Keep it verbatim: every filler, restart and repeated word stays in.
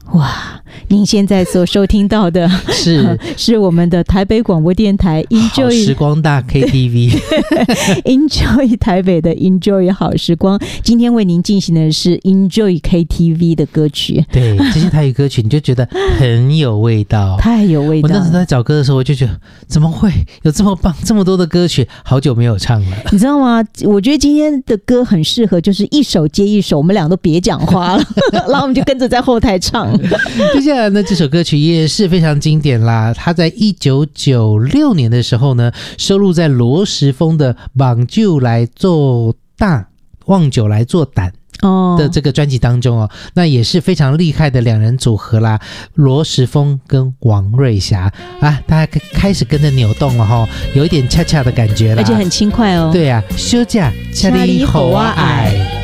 哇，您现在所收听到的是、呃、 是我们的台北广播电台 Enjoy 时光大 K T V Enjoy 台北的 Enjoy 好时光，今天为您进行的是 Enjoy K T V 的歌曲。 对，这些台语歌曲你就觉得很有味道， 太有味道。 我那时候在找歌的时候，我就觉得怎么会有这么棒这么多的歌曲，好久没有唱了， 你知道吗？我觉得今天的歌很适合，就是一首接一首，我们俩都别讲话了然后我们就跟着在后台唱接下来呢，这首歌曲也是非常经典啦，它在一九九六年的时候呢，收录在罗时丰的望酒来做大望酒来做胆的这个专辑当中哦，那也是非常厉害的两人组合啦，罗时丰跟王瑞霞啊，大家开始跟着扭动了哈，有一点恰恰的感觉啦， 而且很轻快哦。 对啊，休假恰里吼啊爱。